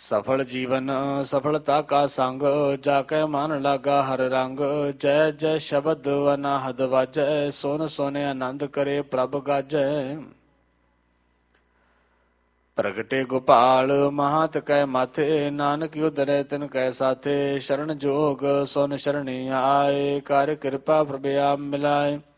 ਸਫਲ ਜੀਵਨ ਸਫਲਤਾ ਕਾ ਸੰਗ, ਜਾ ਕੇ ਮਨ ਲਾਗਾ ਹਰ ਰੰਗ। ਜੈ ਜੈ ਸ਼ਬਦ ਅਨਾਹਦ ਵਾਜੈ, ਸੁਨ ਸੁਨ ਆਨੰਦ ਕਰੇ ਪ੍ਰਭ ਗਾਜੈ। ਪ੍ਰਗਟੇ ਗੋਪਾਲ ਮਹਾਤ ਕੈ ਮਾਥੇ, ਨਾਨਕ ਉਦਰੈ ਤਿਨ ਕੈ ਸਾਥੇ। ਸ਼ਰਨ ਜੋਗ ਸੁਨ ਸ਼ਰਣੀ ਆਏ, ਕਰ ਕਿਰਪਾ ਪ੍ਰਭ ਆਪ ਮਿਲਾਏ।